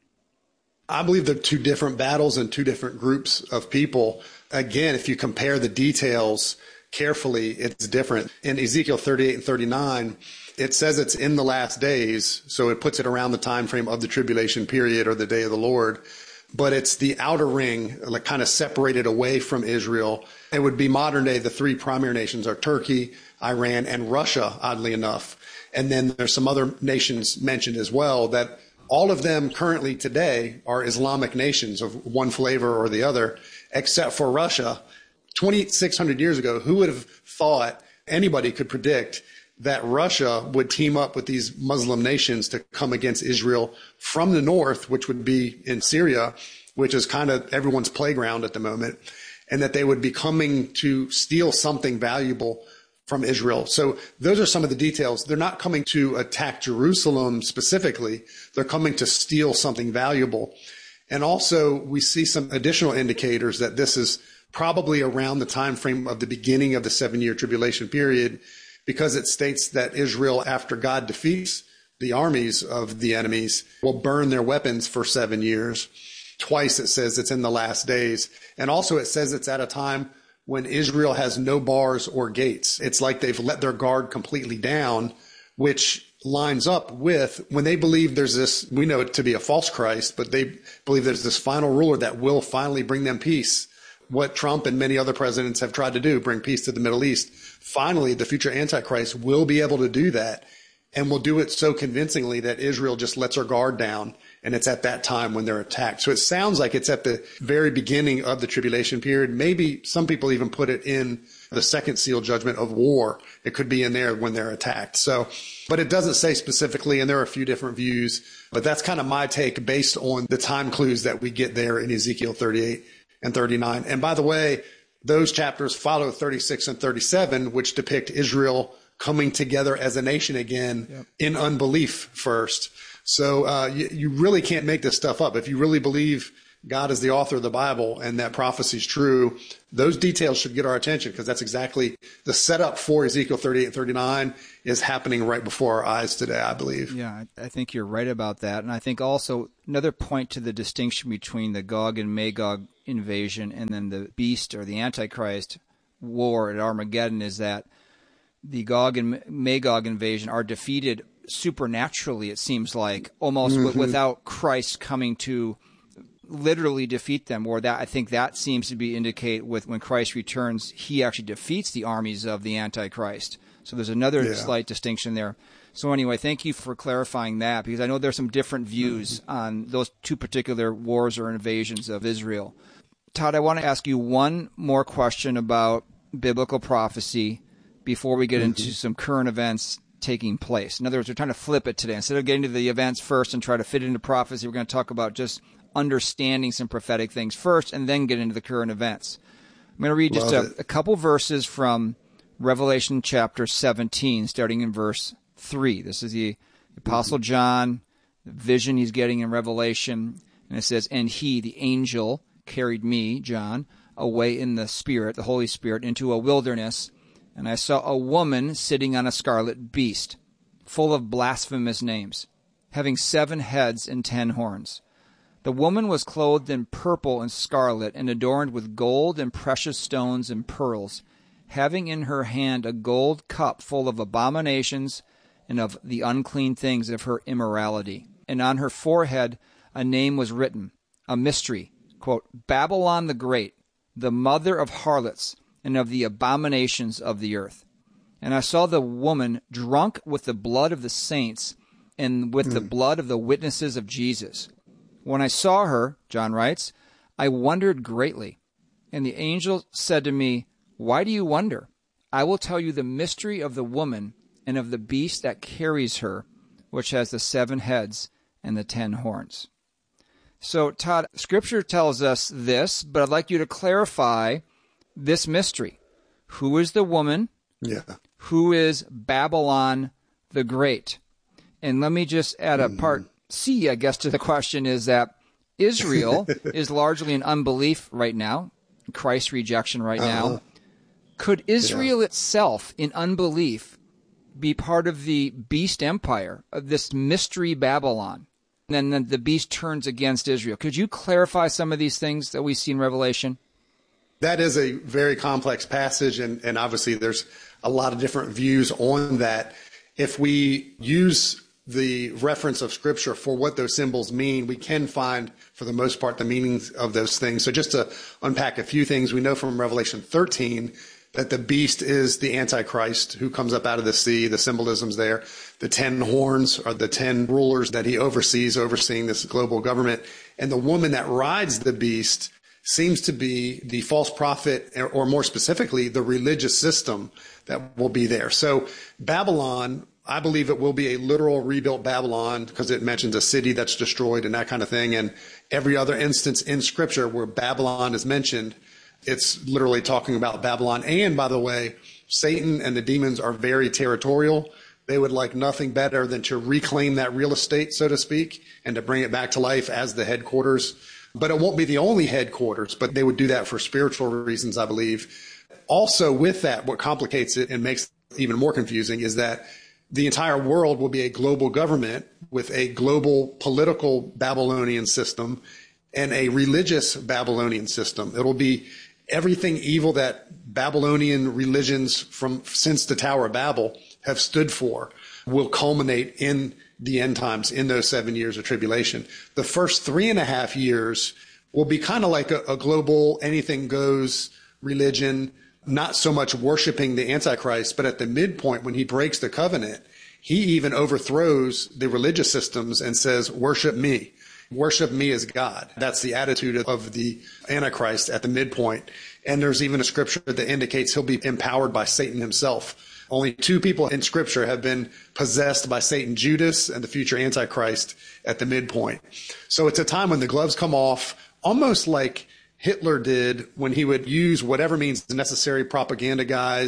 I believe they're two different battles and two different groups of people. Again, if you compare the details carefully, it's different. In Ezekiel thirty-eight and thirty-nine, it says it's in the last days, so it puts it around the time frame of the tribulation period or the day of the Lord. But it's the outer ring, like kind of separated away from Israel. It would be modern day. The three primary nations are Turkey, Iran, and Russia, oddly enough. And then there's some other nations mentioned as well that all of them currently today are Islamic nations of one flavor or the other, except for Russia. twenty-six hundred years ago, who would have thought anybody could predict that Russia would team up with these Muslim nations to come against Israel from the north, which would be in Syria, which is kind of everyone's playground at the moment, and that they would be coming to steal something valuable from Israel. So those are some of the details. They're not coming to attack Jerusalem specifically. They're coming to steal something valuable. And also we see some additional indicators that this is probably around the time frame of the beginning of the seven-year tribulation period, because it states that Israel, after God defeats the armies of the enemies, will burn their weapons for seven years. Twice it says it's in the last days. And also it says it's at a time when Israel has no bars or gates. It's like they've let their guard completely down, which lines up with when they believe there's this, we know it to be a false Christ, but they believe there's this final ruler that will finally bring them peace. What Trump and many other presidents have tried to do, bring peace to the Middle East. Finally, the future Antichrist will be able to do that, and will do it so convincingly that Israel just lets her guard down, and it's at that time when they're attacked. So it sounds like it's at the very beginning of the tribulation period. Maybe some people even put it in the second seal judgment of war. It could be in there when they're attacked. So, but it doesn't say specifically, and there are a few different views, but that's kind of my take based on the time clues that we get there in Ezekiel thirty-eight and thirty-nine. And by the way, those chapters follow thirty-six and thirty-seven, which depict Israel coming together as a nation again yep. in unbelief first. So uh, you, you really can't make this stuff up. If you really believe God is the author of the Bible and that prophecy is true, those details should get our attention because that's exactly the setup for Ezekiel thirty-eight and thirty-nine is happening right before our eyes today, I believe. Yeah, I think you're right about that. And I think also another point to the distinction between the Gog and Magog invasion and then the beast or the Antichrist war at Armageddon is that the Gog and Magog invasion are defeated supernaturally, it seems like, almost mm-hmm. w- without Christ coming to literally defeat them, or that I think that seems to be indicate with when Christ returns, he actually defeats the armies of the Antichrist. So there's another yeah. slight distinction there. So anyway, thank you for clarifying that, because I know there's some different views mm-hmm. on those two particular wars or invasions of Israel. Todd, I want to ask you one more question about biblical prophecy before we get mm-hmm. into some current events taking place. In other words, we're trying to flip it today. Instead of getting to the events first and try to fit it into prophecy, we're going to talk about just understanding some prophetic things first and then get into the current events. I'm going to read just a, a couple verses from Revelation chapter seventeen, starting in verse three. This is the Apostle John, the vision he's getting in Revelation. And it says, "And he, the angel, carried me, John, away in the Spirit, the Holy Spirit, into a wilderness. And I saw a woman sitting on a scarlet beast, full of blasphemous names, having seven heads and ten horns. The woman was clothed in purple and scarlet, and adorned with gold and precious stones and pearls, having in her hand a gold cup full of abominations and of the unclean things of her immorality. And on her forehead a name was written, a mystery, quote, Babylon the Great, the mother of harlots and of the abominations of the earth. And I saw the woman drunk with the blood of the saints and with mm. the blood of the witnesses of Jesus. When I saw her," John writes, "I wondered greatly. And the angel said to me, 'Why do you wonder? I will tell you the mystery of the woman and of the beast that carries her, which has the seven heads and the ten horns.'" So, Todd, Scripture tells us this, but I'd like you to clarify this mystery. Who is the woman? Yeah. Who is Babylon the Great? And let me just add a mm. part C, I guess, to the question is that Israel is largely in unbelief right now, Christ's rejection right uh-huh. now. Could Israel yeah. itself, in unbelief, be part of the beast empire, of this mystery Babylon? And then the beast turns against Israel. Could you clarify some of these things that we see in Revelation? That is a very complex passage, and, and obviously there's a lot of different views on that. If we use the reference of Scripture for what those symbols mean, we can find, for the most part, the meanings of those things. So just to unpack a few things, we know from Revelation thirteen that the beast is the Antichrist who comes up out of the sea. The symbolism's there. The ten horns are the ten rulers that he oversees, overseeing this global government. And the woman that rides the beast seems to be the false prophet, or more specifically, the religious system that will be there. So Babylon, I believe it will be a literal rebuilt Babylon because it mentions a city that's destroyed and that kind of thing. And every other instance in Scripture where Babylon is mentioned, it's literally talking about Babylon. And by the way, Satan and the demons are very territorial. They would like nothing better than to reclaim that real estate, so to speak, and to bring it back to life as the headquarters. But it won't be the only headquarters, but they would do that for spiritual reasons, I believe. Also with that, what complicates it and makes it even more confusing is that the entire world will be a global government with a global political Babylonian system and a religious Babylonian system. It'll be everything evil that Babylonian religions from since the Tower of Babel have stood for will culminate in the end times, in those seven years of tribulation. The first three and a half years will be kind of like a, a global anything goes religion, not so much worshiping the Antichrist, but at the midpoint when he breaks the covenant, he even overthrows the religious systems and says, worship me. Worship me as God. That's the attitude of the Antichrist at the midpoint. And there's even a scripture that indicates he'll be empowered by Satan himself. Only two people in Scripture have been possessed by Satan, Judas and the future Antichrist at the midpoint. So it's a time when the gloves come off, almost like Hitler did when he would use whatever means necessary, propaganda guys,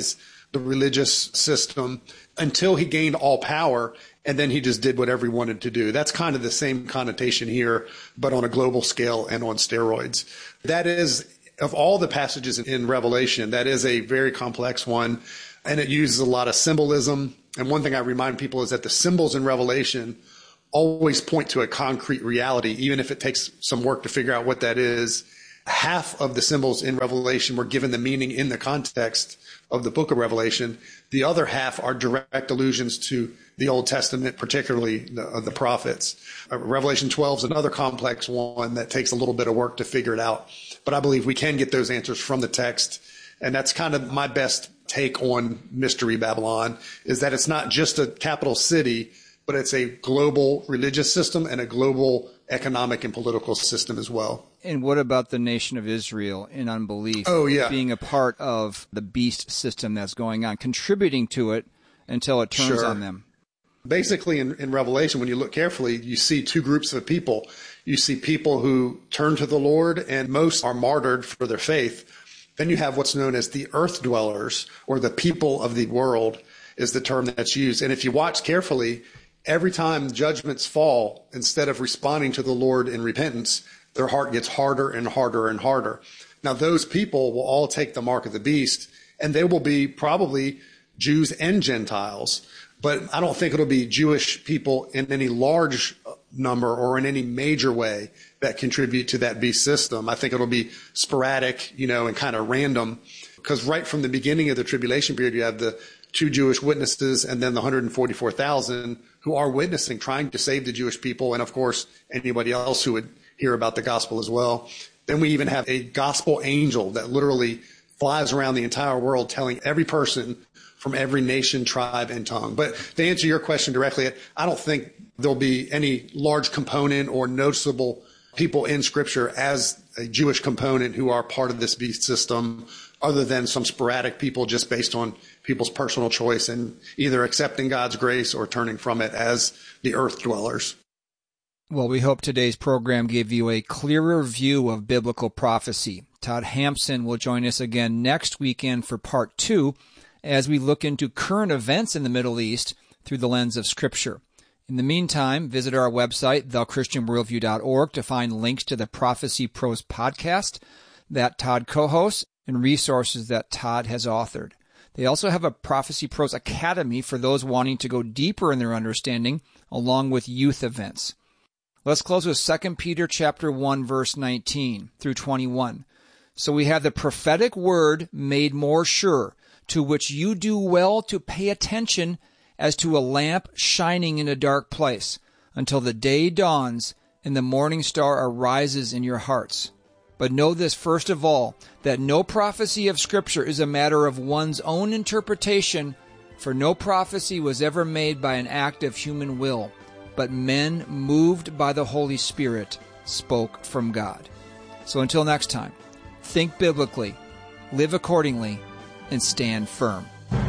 the religious system until he gained all power, and then he just did whatever he wanted to do. That's kind of the same connotation here, but on a global scale and on steroids. That is, of all the passages in Revelation, that is a very complex one, and it uses a lot of symbolism. And one thing I remind people is that the symbols in Revelation always point to a concrete reality, even if it takes some work to figure out what that is. Half of the symbols in Revelation were given the meaning in the context of the book of Revelation. The other half are direct allusions to the Old Testament, particularly the, the prophets. Uh, Revelation twelve is another complex one that takes a little bit of work to figure it out. But I believe we can get those answers from the text. And that's kind of my best take on Mystery Babylon, is that it's not just a capital city, but it's a global religious system and a global economic and political system as well. And what about the nation of Israel in unbelief? Oh, yeah. Being a part of the beast system that's going on, contributing to it until it turns Sure. on them. Basically, in, in Revelation, when you look carefully, you see two groups of people. You see people who turn to the Lord, and most are martyred for their faith. Then you have what's known as the earth dwellers, or the people of the world is the term that's used. And if you watch carefully, every time judgments fall, instead of responding to the Lord in repentance, their heart gets harder and harder and harder. Now, those people will all take the mark of the beast, and they will be probably Jews and Gentiles. But I don't think it'll be Jewish people in any large number or in any major way that contribute to that beast system. I think it'll be sporadic, you know, and kind of random, because right from the beginning of the tribulation period, you have the two Jewish witnesses and then the one hundred forty-four thousand who are witnessing, trying to save the Jewish people, and of course, anybody else who would hear about the gospel as well. Then we even have a gospel angel that literally flies around the entire world telling every person from every nation, tribe, and tongue. But to answer your question directly, I don't think there'll be any large component or noticeable people in Scripture as a Jewish component who are part of this beast system, other than some sporadic people just based on people's personal choice and either accepting God's grace or turning from it as the earth dwellers. Well, we hope today's program gave you a clearer view of biblical prophecy. Todd Hampson will join us again next weekend for part two as we look into current events in the Middle East through the lens of Scripture. In the meantime, visit our website, the christian worldview dot org, to find links to the Prophecy Pros podcast that Todd co-hosts and resources that Todd has authored. They also have a Prophecy Pros Academy for those wanting to go deeper in their understanding, along with youth events. Let's close with Second Peter chapter one, verse nineteen through twenty-one. So we have the prophetic word made more sure, to which you do well to pay attention as to a lamp shining in a dark place, until the day dawns and the morning star arises in your hearts. But know this first of all, that no prophecy of Scripture is a matter of one's own interpretation, for no prophecy was ever made by an act of human will, but men moved by the Holy Spirit spoke from God. So until next time, think biblically, live accordingly, and stand firm.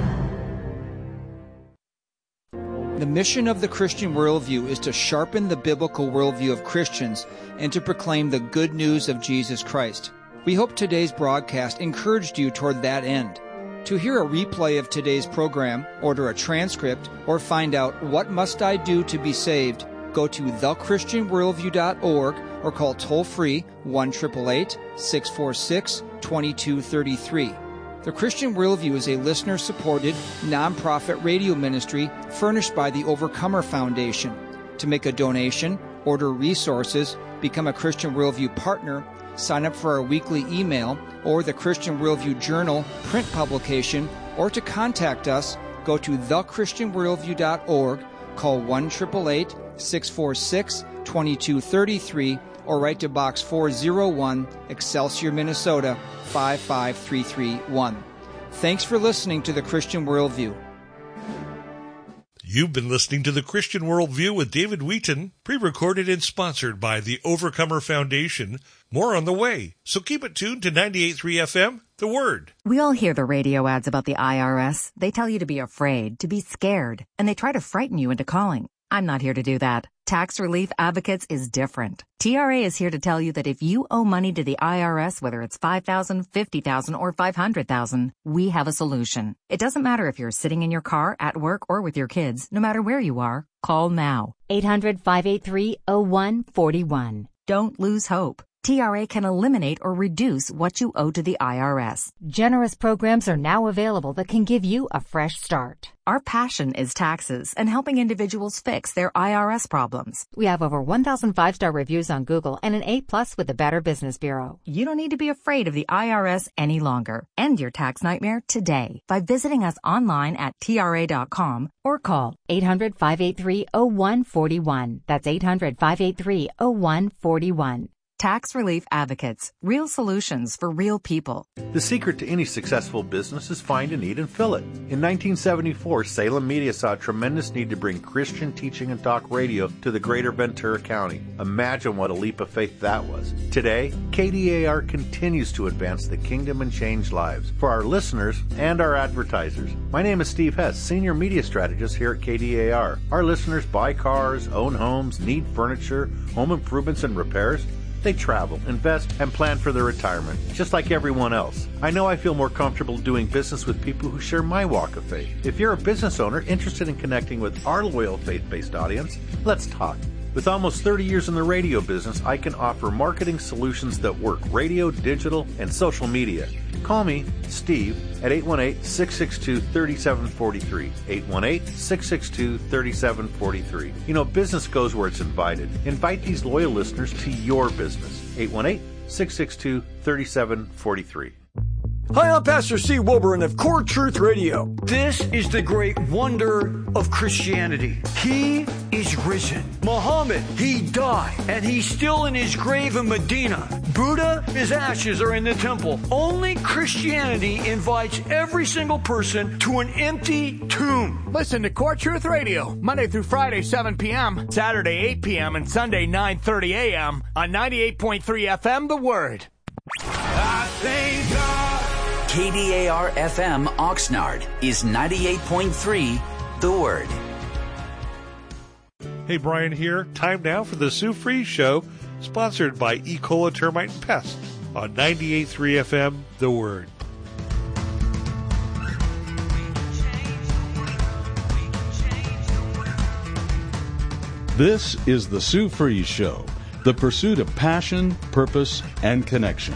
The mission of the Christian Worldview is to sharpen the biblical worldview of Christians and to proclaim the good news of Jesus Christ. We hope today's broadcast encouraged you toward that end. To hear a replay of today's program, order a transcript, or find out what must I do to be saved, go to the christian worldview dot org or call toll-free one eight eight eight, six four six, two two three three. The Christian Worldview is a listener-supported, nonprofit radio ministry furnished by the Overcomer Foundation. To make a donation, order resources, become a Christian Worldview partner, sign up for our weekly email or the Christian Worldview Journal print publication, or to contact us, go to the christian worldview dot org, call one eight eight eight, six four six, two two three three, or write to Box four oh one, Excelsior, Minnesota, five five three three one. Thanks for listening to The Christian Worldview. You've been listening to The Christian Worldview with David Wheaton, pre-recorded and sponsored by the Overcomer Foundation. More on the way, so keep it tuned to ninety-eight point three F M, The Word. We all hear the radio ads about the I R S. They tell you to be afraid, to be scared, and they try to frighten you into calling. I'm not here to do that. Tax Relief Advocates is different. T R A is here to tell you that if you owe money to the I R S, whether it's five thousand dollars, fifty thousand dollars, or five hundred thousand dollars, we have a solution. It doesn't matter if you're sitting in your car, at work, or with your kids. No matter where you are, call now. eight hundred, five eight three, oh one four one. Don't lose hope. T R A can eliminate or reduce what you owe to the I R S. Generous programs are now available that can give you a fresh start. Our passion is taxes and helping individuals fix their I R S problems. We have over one thousand five-star reviews on Google and an A plus with the Better Business Bureau. You don't need to be afraid of the I R S any longer. End your tax nightmare today by visiting us online at T R A dot com or call eight hundred, five eight three, oh one four one. That's eight hundred, five eight three, oh one four one. Tax Relief Advocates. Real solutions for real people. The secret to any successful business is find a need and fill it. In nineteen seventy-four, Salem Media saw a tremendous need to bring Christian teaching and talk radio to the greater Ventura County. Imagine what a leap of faith that was. Today, K D A R continues to advance the kingdom and change lives for our listeners and our advertisers. My name is Steve Hess, Senior Media Strategist here at K D A R. Our listeners buy cars, own homes, need furniture, home improvements and repairs. They travel, invest, and plan for their retirement, just like everyone else. I know I feel more comfortable doing business with people who share my walk of faith. If you're a business owner interested in connecting with our loyal faith-based audience, let's talk. With almost thirty years in the radio business, I can offer marketing solutions that work: radio, digital, and social media. Call me, Steve, at eight one eight, six six two, three seven four three. eight one eight, six six two, three seven four three. You know, business goes where it's invited. Invite these loyal listeners to your business. eight one eight, six six two, three seven four three. Hi, I'm Pastor C. Wilburn of Core Truth Radio. This is the great wonder of Christianity. He is risen. Muhammad, he died, and he's still in his grave in Medina. Buddha, his ashes are in the temple. Only Christianity invites every single person to an empty tomb. Listen to Core Truth Radio, Monday through Friday, seven p.m., Saturday, eight p.m., and Sunday, nine thirty a.m. on ninety-eight point three F M, The Word. I thank God. K D A R F M Oxnard is ninety-eight point three, The Word. Hey, Brian here. Time now for the Sue Freeze Show, sponsored by E. Cola Termite and Pest on ninety-eight point three F M, The Word. This is the Sue Freeze Show, the pursuit of passion, purpose, and connection.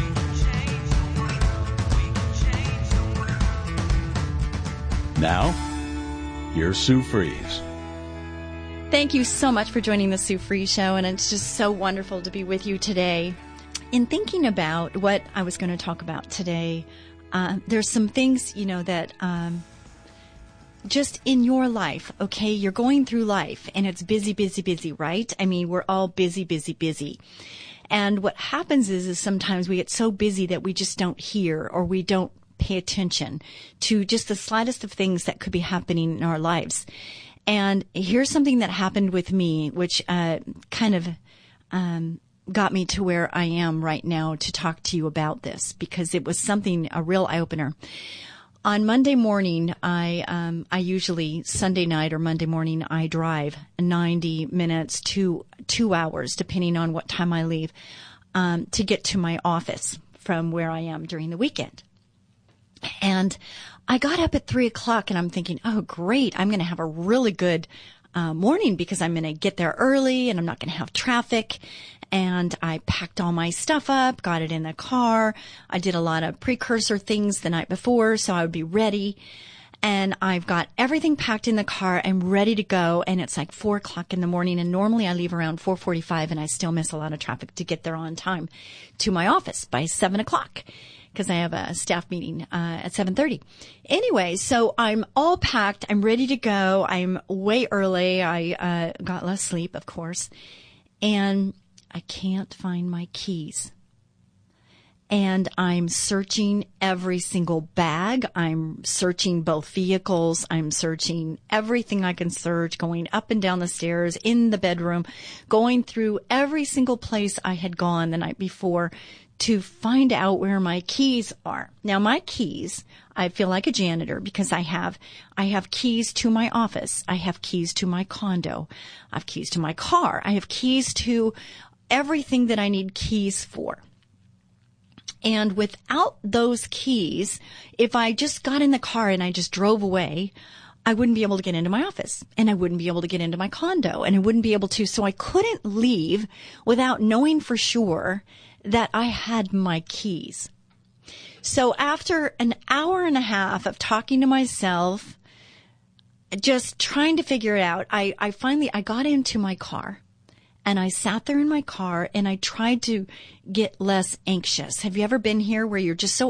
Now, here's Sue Freeze. Thank you so much for joining the Sue Freeze Show, and it's just so wonderful to be with you today. In thinking about what I was going to talk about today, uh, there's some things, you know, that um, just in your life, okay, you're going through life, and it's busy, busy, busy, right? I mean, we're all busy, busy, busy. And what happens is, is sometimes we get so busy that we just don't hear, or we don't pay attention to just the slightest of things that could be happening in our lives. And here's something that happened with me, which uh, kind of um, got me to where I am right now to talk to you about this, because it was something, a real eye-opener. On Monday morning, I um, I usually, Sunday night or Monday morning, I drive ninety minutes to two hours, depending on what time I leave, um, to get to my office from where I am during the weekend. And I got up at three o'clock and I'm thinking, oh, great. I'm going to have a really good uh, morning because I'm going to get there early and I'm not going to have traffic. And I packed all my stuff up, got it in the car. I did a lot of precursor things the night before, so I would be ready. And I've got everything packed in the car. I'm ready to go. And it's like four o'clock in the morning. And normally I leave around four forty-five and I still miss a lot of traffic to get there on time to my office by seven o'clock. Because I have a staff meeting uh, at seven thirty. Anyway, so I'm all packed. I'm ready to go. I'm way early. I uh, got less sleep, of course. And I can't find my keys. And I'm searching every single bag. I'm searching both vehicles. I'm searching everything I can search, going up and down the stairs, in the bedroom, going through every single place I had gone the night before to find out where my keys are. Now, my keys, I feel like a janitor because I have, I have keys to my office. I have keys to my condo. I have keys to my car. I have keys to everything that I need keys for. And without those keys, if I just got in the car and I just drove away, I wouldn't be able to get into my office and I wouldn't be able to get into my condo and I wouldn't be able to. So I couldn't leave without knowing for sure that I had my keys. So after an hour and a half of talking to myself, just trying to figure it out, I, I finally, I got into my car. And I sat there in my car and I tried to get less anxious. Have you ever been here where you're just so